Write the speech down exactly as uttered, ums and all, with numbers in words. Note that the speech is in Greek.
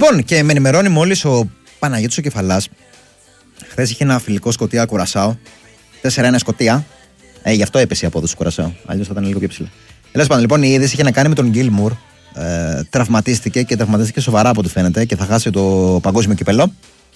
Λοιπόν, και με ενημερώνει μόλις ο Παναγιώτης ο Κεφαλάς. Χθες είχε ένα φιλικό Σκωτία Κουρασάο. τέσσερα ένα Σκωτία. Ε, γι' αυτό έπεσε η απόδοση του Κουρασάου. Αλλιώς θα ήταν λίγο πιο ψηλά. Τέλος πάντων, λοιπόν, η είδηση είχε να κάνει με τον Γκίλμουρ. Ε, τραυματίστηκε και τραυματίστηκε σοβαρά από ό,τι φαίνεται και θα χάσει το παγκόσμιο κυπέλλο.